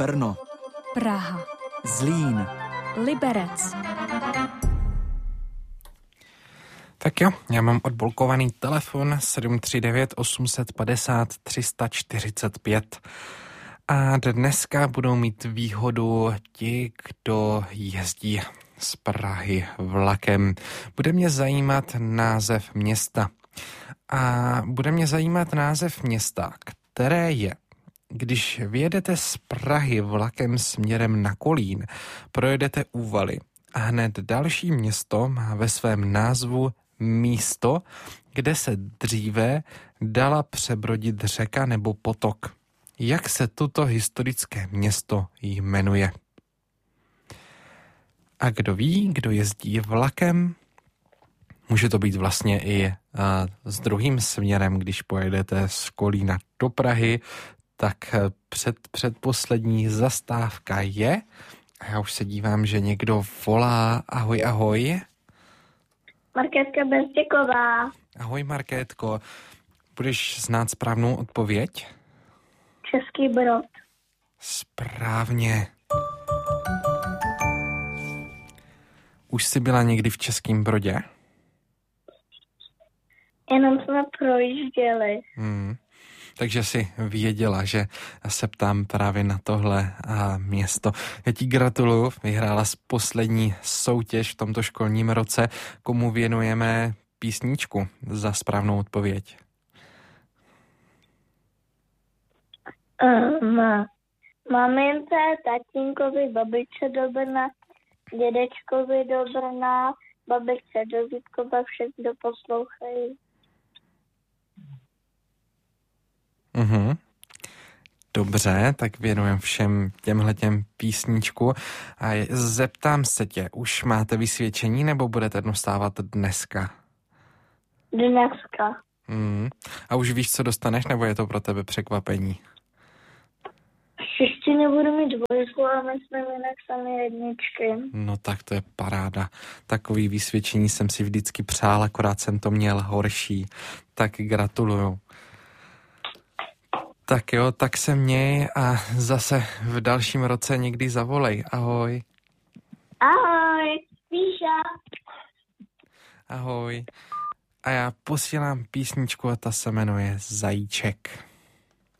Brno, Praha, Zlín, Liberec. Tak jo, já mám odblokovaný telefon 739 850 345 a dneska budou mít výhodu ti, kdo jezdí z Prahy vlakem. Bude mě zajímat název města. A bude mě zajímat název města, které je, když vyjedete z Prahy vlakem směrem na Kolín, projedete Úvaly a hned další město má ve svém názvu místo, kde se dříve dala přebrodit řeka nebo potok. Jak se toto historické město jmenuje? A kdo ví, kdo jezdí vlakem? Může to být vlastně i s druhým směrem, když pojedete z Kolína do Prahy, tak předposlední zastávka je, a já už se dívám, že někdo volá. Ahoj, ahoj. Markétka Bezděková. Ahoj, Markétko. Budeš znát správnou odpověď? Český Brod. Správně. Už jsi byla někdy v Českém Brodě? Jenom jsme projížděli. Takže jsi věděla, že se ptám právě na tohle město. Já ti gratuluju, vyhrála jsi poslední soutěž v tomto školním roce. Komu věnujeme písničku za správnou odpověď? Mamince, tatínkovi, babičce do Brna, dědečkovi do Brna, babičce do Vítkova, všech, kdo poslouchají. Dobře, tak věnujem všem těmhletěm písničku. A zeptám se tě, už máte vysvědčení nebo budete dostávat dneska? Dneska. A už víš, co dostaneš, nebo je to pro tebe překvapení? Ještě nebudu mít dvojku a myslím jinak sami jedničky. No tak to je paráda. Takový vysvědčení jsem si vždycky přál, akorát jsem to měl horší. Tak gratuluju. Tak jo, tak se měj a zase v dalším roce někdy zavolej. Ahoj. Ahoj, Míša. Ahoj. A já posílám písničku a ta se jmenuje Zajíček.